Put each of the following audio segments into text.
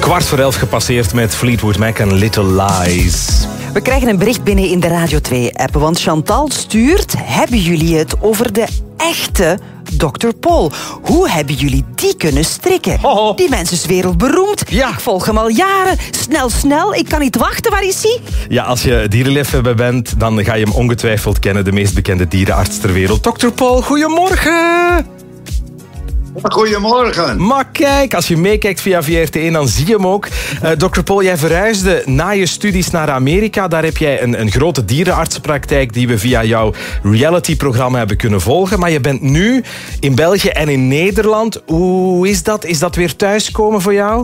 11:15 gepasseerd met Fleetwood Mac en Little Lies. We krijgen een bericht binnen in de Radio 2-app, want Chantal stuurt: hebben jullie het over de echte Dr. Paul? Hoe hebben jullie die kunnen strikken? Ho. Die mens is wereldberoemd. Ja. Ik volg hem al jaren. Snel, ik kan niet wachten. Waar is hij? Ja, als je dierenliefhebber bent, dan ga je hem ongetwijfeld kennen. De meest bekende dierenarts ter wereld. Dr. Paul, goedemorgen! Goedemorgen. Maar kijk, als je meekijkt via VRT1, dan zie je hem ook. Dr. Paul, jij verhuisde na je studies naar Amerika. Daar heb jij een grote dierenartsenpraktijk die we via jouw reality-programma hebben kunnen volgen. Maar je bent nu in België en in Nederland. Hoe is dat? Is dat weer thuiskomen voor jou?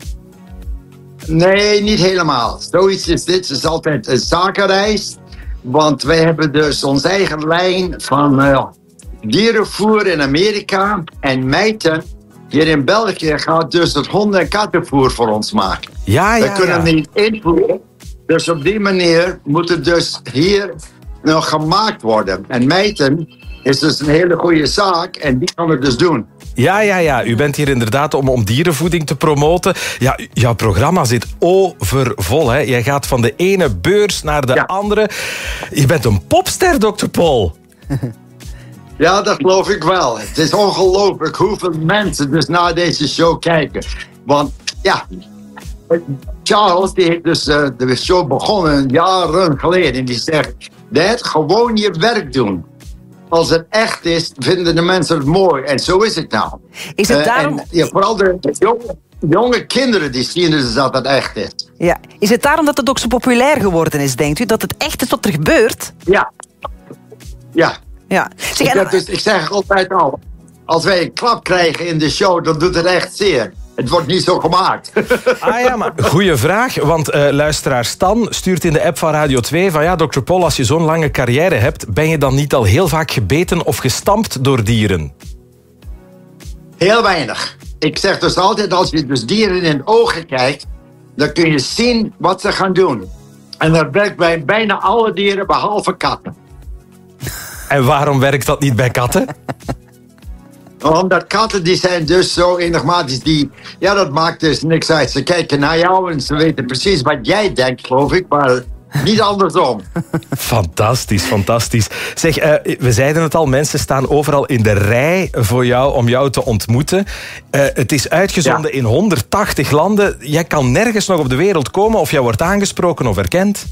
Nee, niet helemaal. Zoiets is dit. Het is altijd een zakenreis. Want wij hebben dus onze eigen lijn van dierenvoer in Amerika. En Mijten hier in België gaat dus het honden- en kattenvoer voor ons maken. We kunnen niet invoeren. Dus op die manier moet het dus hier nog gemaakt worden. En Mijten is dus een hele goede zaak en die kan het dus doen. Ja. U bent hier inderdaad om dierenvoeding te promoten. Ja, jouw programma zit overvol. Hè? Jij gaat van de ene beurs naar de andere. Je bent een popster, Dr. Paul. Ja, dat geloof ik wel. Het is ongelooflijk hoeveel mensen dus naar deze show kijken. Want ja, Charles die heeft dus de show begonnen jaren geleden. En die zegt, Dad, gewoon je werk doen. Als het echt is, vinden de mensen het mooi. En zo is het nou. Is het daarom... vooral de jonge kinderen die zien dus dat het echt is. Ja. Is het daarom dat het ook zo populair geworden is, denkt u? Dat het echt is wat er gebeurt? Ja. Zeg, ik zeg altijd al, als wij een klap krijgen in de show, dan doet het echt zeer. Het wordt niet zo gemaakt. Maar goeie vraag, want luisteraar Stan stuurt in de app van Radio 2 van ja, Dr. Paul, als je zo'n lange carrière hebt, ben je dan niet al heel vaak gebeten of gestampt door dieren? Heel weinig. Ik zeg dus altijd, als je dus dieren in de ogen kijkt, dan kun je zien wat ze gaan doen. En dat werkt bij bijna alle dieren, behalve katten. En waarom werkt dat niet bij katten? Omdat katten die zijn dus zo enigmatisch. Dat maakt dus niks uit. Ze kijken naar jou en ze weten precies wat jij denkt, geloof ik. Maar niet andersom. Fantastisch. Zeg, we zeiden het al, mensen staan overal in de rij voor jou om jou te ontmoeten. Het is uitgezonden in 180 landen. Jij kan nergens nog op de wereld komen of jij wordt aangesproken of erkend.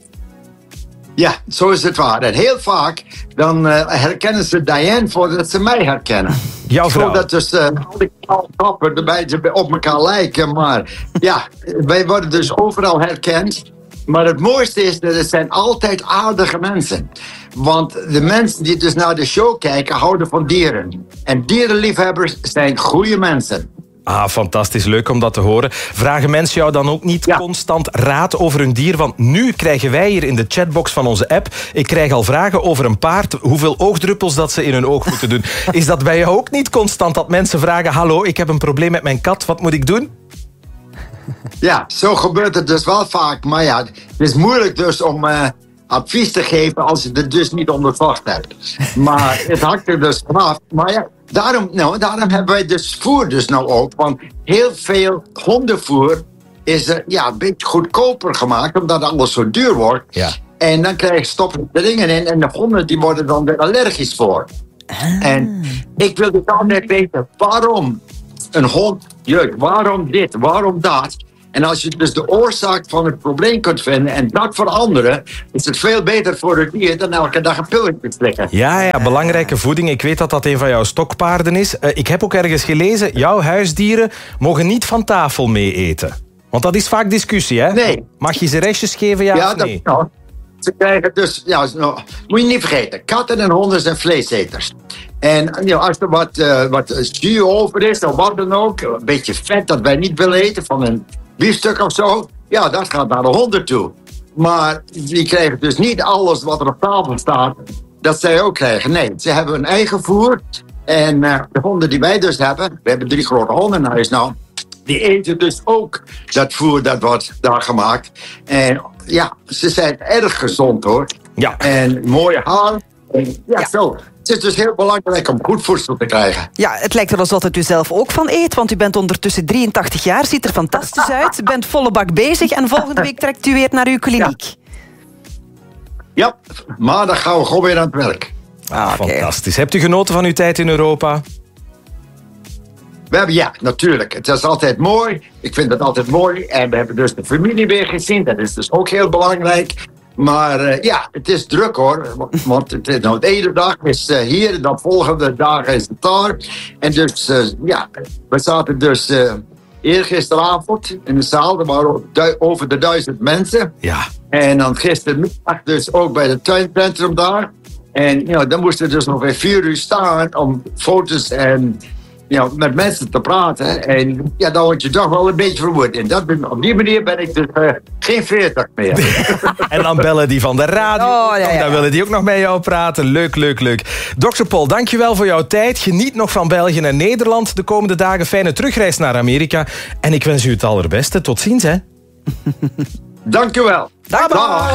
Ja, zo is het waar. En heel vaak dan herkennen ze Diane voordat ze mij herkennen. Jouw vrouw. Zodat dus alle kappen erbij op elkaar lijken. Maar ja, wij worden dus overal herkend. Maar het mooiste is dat het zijn altijd aardige mensen. Want de mensen die dus naar de show kijken, houden van dieren. En dierenliefhebbers zijn goede mensen. Ah, fantastisch. Leuk om dat te horen. Vragen mensen jou dan ook niet constant raad over hun dier? Want nu krijgen wij hier in de chatbox van onze app... Ik krijg al vragen over een paard, hoeveel oogdruppels dat ze in hun oog moeten doen. Is dat bij jou ook niet constant dat mensen vragen... Hallo, ik heb een probleem met mijn kat, wat moet ik doen? Ja, zo gebeurt het dus wel vaak. Maar ja, het is moeilijk dus om advies te geven als je het dus niet onderzocht hebt. Maar het hangt er dus vanaf. Maar ja, daarom hebben wij dus voer dus nou ook. Want heel veel hondenvoer is een beetje goedkoper gemaakt, omdat alles zo duur wordt. Ja. En dan stoppen de dingen in en de honden die worden dan weer allergisch voor. En ik wil dus altijd weten, waarom een hond jeukt? Waarom dit? Waarom dat? En als je dus de oorzaak van het probleem kunt vinden en dat veranderen, is het veel beter voor het dier dan elke dag een pilletje te slikken. Ja, belangrijke voeding. Ik weet dat dat een van jouw stokpaarden is. Ik heb ook ergens gelezen, jouw huisdieren mogen niet van tafel mee eten. Want dat is vaak discussie, hè? Nee. Mag je ze restjes geven, ja of nee? Ze krijgen dus, moet je niet vergeten, katten en honden zijn vleeseters. En als er wat zuur over is, of wat dan ook, een beetje vet dat wij niet willen eten van een biefstuk of zo, ja, dat gaat naar de honden toe. Maar die krijgen dus niet alles wat er op tafel staat, dat zij ook krijgen. Nee, ze hebben hun eigen voer. En de honden die wij dus hebben, we hebben 3 grote honden in huis nou, die eten dus ook dat voer dat wordt daar gemaakt. En ja, ze zijn erg gezond hoor. Ja. En mooie haar. Ja, zo. Het is dus heel belangrijk om goed voedsel te krijgen. Ja, het lijkt er alsof dat u zelf ook van eet, want u bent ondertussen 83 jaar, ziet er fantastisch uit, bent volle bak bezig en volgende week trekt u weer naar uw kliniek. Ja, maar dan gaan we gewoon weer aan het werk. Fantastisch. Hebt u genoten van uw tijd in Europa? We hebben, ja, natuurlijk. Het is altijd mooi. Ik vind het altijd mooi. En we hebben dus de familie weer gezien. Dat is dus ook heel belangrijk. Maar ja, het is druk hoor. Want de ene dag is hier, de volgende dag is het daar. En dus, ja, we zaten dus eergisteravond in de zaal. Er waren over de 1000 mensen. Ja. En dan gistermiddag dus ook bij het tuincentrum daar. En ja, dan moesten we dus nog weer 4 uur staan om foto's en met mensen te praten. En ja, dan word je toch wel een beetje vermoeid. En op die manier ben ik dus geen 40 meer. En dan bellen die van de radio. Dan willen die ook nog met jou praten. Leuk. Dr. Paul, dankjewel voor jouw tijd. Geniet nog van België en Nederland de komende dagen. Fijne terugreis naar Amerika. En ik wens u het allerbeste. Tot ziens, hè. Dank u wel. Dag.